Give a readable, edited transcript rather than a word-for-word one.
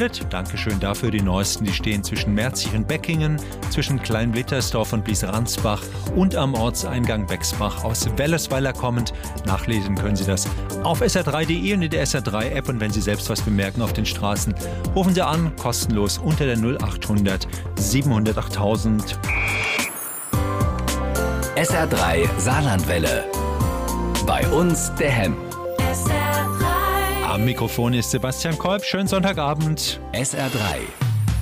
gemeldet. Dankeschön dafür. Die neuesten, die stehen zwischen Merzig und Beckingen, zwischen Kleinblittersdorf und Blies-Ransbach und am Ortseingang Bexbach aus Wellesweiler kommend. Nachlesen können Sie das auf sr3.de und in der SR3-App. Und wenn Sie selbst was bemerken auf den Straßen, rufen Sie an, kostenlos unter der 0800 700 8000. SR3 Saarlandwelle. Bei uns der Hem. Am Mikrofon ist Sebastian Kolb. Schönen Sonntagabend. SR3